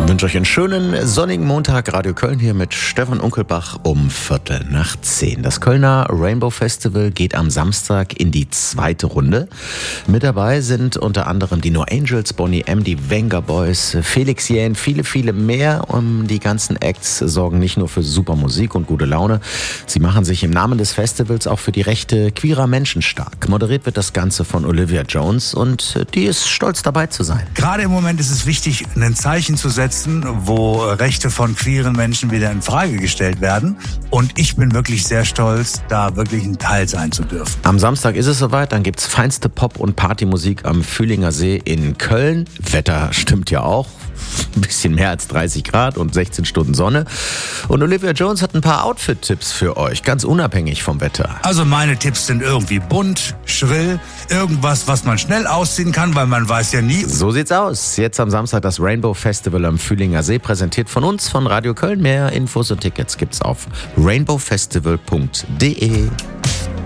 Ich wünsche euch einen schönen sonnigen Montag. Radio Köln hier mit Stefan Unkelbach um 9:15. Das Kölner Rainbow Festival geht am Samstag in die zweite Runde. Mit dabei sind unter anderem die No Angels, Boney M., die Venga Boys, Felix Jähn, viele mehr. Die ganzen Acts sorgen nicht nur für super Musik und gute Laune. Sie machen sich im Namen des Festivals auch für die Rechte queerer Menschen stark. Moderiert wird das Ganze von Olivia Jones und die ist stolz dabei zu sein. Gerade im Moment ist es wichtig, ein Zeichen zu setzen, wo Rechte von queeren Menschen wieder in Frage gestellt werden. Und ich bin wirklich sehr stolz, da wirklich ein Teil sein zu dürfen. Am Samstag ist es soweit, dann gibt's feinste Pop- und Partymusik am Fühlinger See in Köln. Wetter stimmt ja auch. Ein bisschen mehr als 30 Grad und 16 Stunden Sonne. Und Olivia Jones hat ein paar Outfit-Tipps für euch, ganz unabhängig vom Wetter. Also meine Tipps sind irgendwie bunt, schrill, irgendwas, was man schnell ausziehen kann, weil man weiß ja nie. So sieht's aus. Jetzt am Samstag das Rainbow Festival am Fühlinger See, präsentiert von uns, von Radio Köln. Mehr Infos und Tickets gibt's auf rainbowfestival.de.